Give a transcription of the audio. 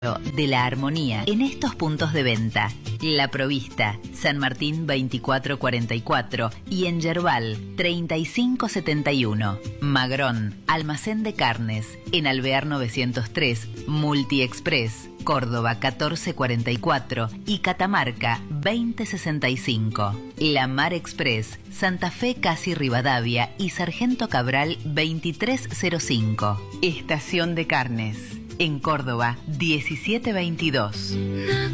de la armonía en estos puntos de venta: La Provista, San Martín 2444 y en Yerbal 3571. Magrón, almacén de carnes, en Alvear 903, Multiexpress, Córdoba 1444 y Catamarca 2065. La Mar Express, Santa Fe Casi Rivadavia y Sargento Cabral 2305. Estación de Carnes, en Córdoba 1722.